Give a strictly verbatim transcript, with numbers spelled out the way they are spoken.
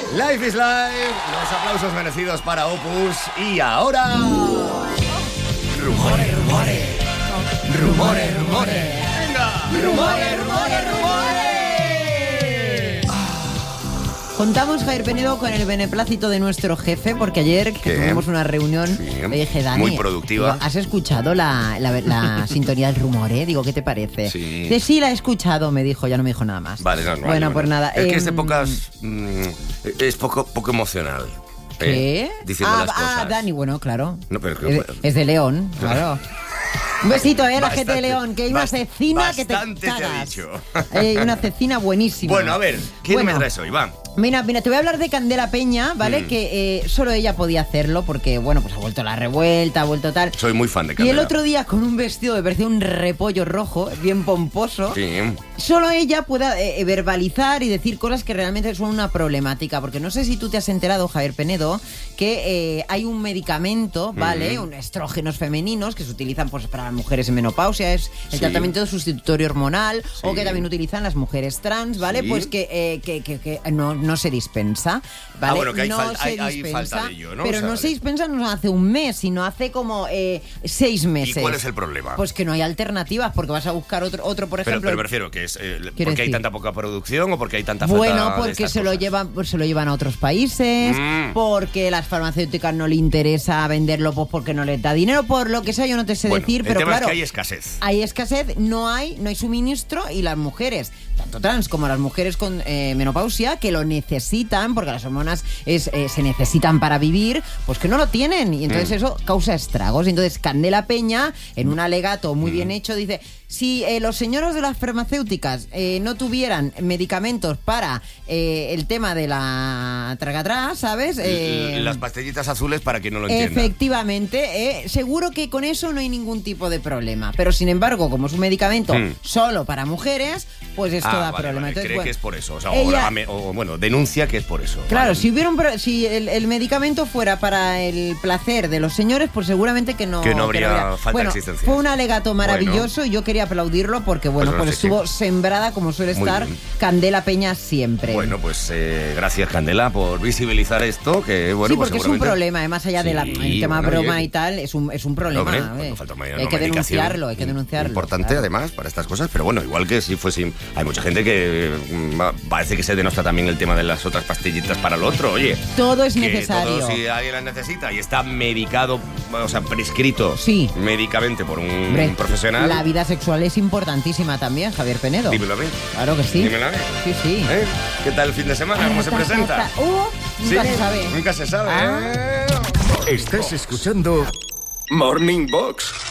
Life is Life, los aplausos merecidos para Opus. Y ahora... Rumores, rumores. Rumores, rumores. Venga. Rumores, rumores, rumores. Contamos, Javier Penedo, con el beneplácito de nuestro jefe, porque ayer que tuvimos una reunión, sí, le dije, Dani, muy productiva. Digo, ¿has escuchado la, la, la sintonía del rumor, eh? Digo, ¿qué te parece? Sí. De sí, la he escuchado, me dijo, ya no me dijo nada más. Vale, no, no, bueno, vale, pues vale. nada. Es eh, que es de pocas... Mmm, es poco, poco emocional. ¿Qué? Eh, diciendo ah, las cosas. Ah, Dani, bueno, claro. No, pero que... es, es de León, claro. Un besito, eh, la bastante, gente de León, que hay una cecina que te Bastante te cagas. he dicho. Hay una cecina buenísima. Bueno, a ver, ¿quién bueno, me traes hoy? Va. Mira, mira, te voy a hablar de Candela Peña, ¿vale? Mm. Que eh, solo ella podía hacerlo porque, bueno, pues ha vuelto la revuelta, ha vuelto tal. Soy muy fan de Candela. Y el otro día con un vestido me parecía un repollo rojo, bien pomposo. Sí. Solo ella pueda eh, verbalizar y decir cosas que realmente son una problemática. Porque no sé si tú te has enterado, Javier Penedo, que eh, hay un medicamento, ¿vale? Mm. Un estrógenos femeninos que se utilizan pues, para las mujeres en menopausia. Es el sí. tratamiento sustitutorio hormonal. Sí. O que también utilizan las mujeres trans, ¿vale? Sí. Pues que, eh, que, que, que no, no se dispensa, ¿vale? Ah, bueno, que hay, no fal- se hay, hay dispensa, falta de ello, ¿no? Pero o sea, no se dispensa no hace un mes, sino hace como eh, seis meses. ¿Y cuál es el problema? Pues que no hay alternativas, porque vas a buscar otro, otro por ejemplo... Pero, pero me refiero, que es eh, ¿porque decir? hay tanta poca producción o porque hay tanta falta Bueno, porque de estas se lo, cosas? llevan, pues se lo llevan a otros países, mm. porque las farmacéuticas no le interesa venderlo pues porque no les da dinero, por lo que sea, yo no te sé bueno, decir, pero el tema claro... es que hay escasez. Hay escasez, no hay, no hay suministro y las mujeres, tanto trans como las mujeres con eh, menopausia, que lo necesitan, porque las hormonas es, eh, se necesitan para vivir, pues que no lo tienen. Y entonces mm. eso causa estragos. Y entonces Candela Peña, en un alegato muy mm. bien hecho, dice... Si eh, los señores de las farmacéuticas eh, no tuvieran medicamentos para eh, el tema de la tragatrás, ¿sabes? Eh, Las pastillitas azules para que no lo entienda. Efectivamente, eh, seguro que con eso no hay ningún tipo de problema. Pero sin embargo, como es un medicamento mm. solo para mujeres, pues esto ah, da vale, problema. Vale. Entonces, cree bueno, que es por eso. O, sea, ella, o, o bueno, denuncia que es por eso. Claro, vale. si hubiera un, si el, el medicamento fuera para el placer de los señores, pues seguramente que no, que no habría, que no habría. falta bueno, de existencia. Fue un alegato maravilloso bueno. y yo quería aplaudirlo porque, bueno, pues, pues sí, estuvo sí. sembrada como suele estar Candela Peña siempre. Bueno, pues eh, gracias, Candela, por visibilizar esto, que bueno, sí, porque pues es un problema, eh, más allá del sí, tema bueno, broma y, y tal, es un, es un problema. No, eh. falta hay que denunciarlo, hay que denunciarlo. Importante, claro. además, para estas cosas, pero bueno, igual que si fuese... Hay mucha gente que mm, parece que se denota también el tema de las otras pastillitas para el otro, oye. Todo es que necesario. Todo, si alguien las necesita y está medicado, o sea, prescrito sí. médicamente por un Hombre, profesional... La vida sexual es importantísima también, Javier Penedo. Dímelo a mí. Claro que sí. Dímelo a mí. Sí, sí. ¿Eh? ¿Qué tal el fin de semana? ¿Cómo se presenta? Uh, nunca ¿Sí? se sabe. Nunca se sabe. Ah. ¿eh? Estás escuchando Morning Box.